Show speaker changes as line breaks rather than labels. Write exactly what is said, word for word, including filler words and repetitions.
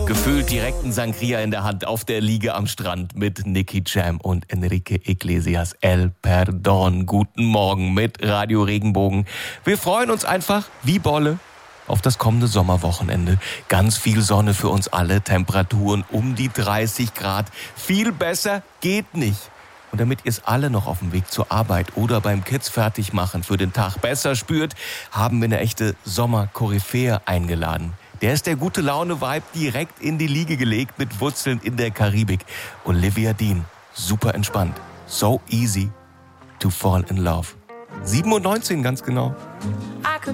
Gefühlt direkt ein Sangria in der Hand auf der Liege am Strand mit Nicky Jam und Enrique Iglesias. El Perdón. Guten Morgen mit Radio Regenbogen. Wir freuen uns einfach wie Bolle auf das kommende Sommerwochenende. Ganz viel Sonne für uns alle, Temperaturen um die dreißig Grad. Viel besser geht nicht. Und damit ihr es alle noch auf dem Weg zur Arbeit oder beim Kids fertig machen für den Tag besser spürt, haben wir eine echte Sommer-Koryphäe eingeladen. Der ist der gute Laune-Vibe direkt in die Liege gelegt mit Wurzeln in der Karibik. Olivia Dean, super entspannt. So easy to fall in love. sieben Uhr neunzehn ganz genau.
I could